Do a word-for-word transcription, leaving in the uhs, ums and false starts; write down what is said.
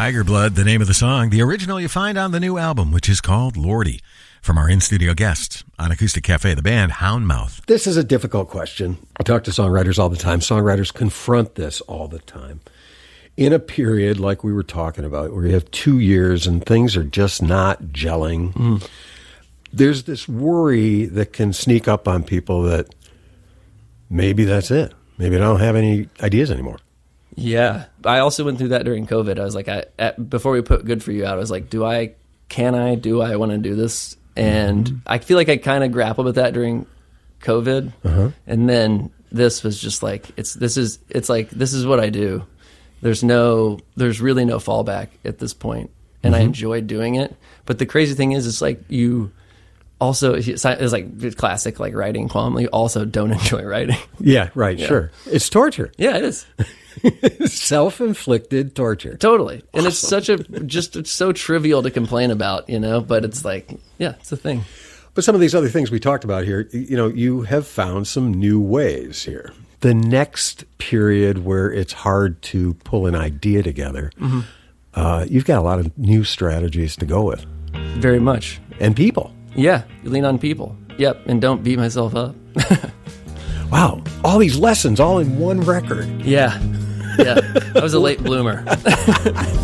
Tiger Blood, the name of the song. The original you find on the new album, which is called Lordy. From our in-studio guests on Acoustic Cafe, the band Houndmouth. This is a difficult question. I talk to songwriters all the time. Songwriters confront this all the time. In a period like we were talking about, where you have two years and things are just not gelling, mm. there's this worry that can sneak up on people that maybe that's it. Maybe I don't have any ideas anymore. Yeah. I also went through that during COVID. I was like, I, at, before we put Good For You out, I was like, do I, can I, do I want to do this? And mm-hmm. I feel like I kind of grappled with that during COVID. Uh-huh. And then this was just like, it's, this is, it's like, this is what I do. There's no, there's really no fallback at this point. And mm-hmm. I enjoyed doing it. But the crazy thing is, it's like you also, it's like classic, like writing qualm. You also don't enjoy writing. Yeah, right. Yeah. Sure. It's torture. Yeah, it is. Self-inflicted torture. Totally. And awesome. It's such a, just, it's so trivial to complain about, you know, but it's like, yeah, it's a thing. But some of these other things we talked about here, you know, you have found some new ways here. The next period where it's hard to pull an idea together, mm-hmm. uh, you've got a lot of new strategies to go with. Very much. And people. Yeah, you lean on people. Yep, and don't beat myself up. Wow, all these lessons all in one record. Yeah. Yeah, I was a late bloomer.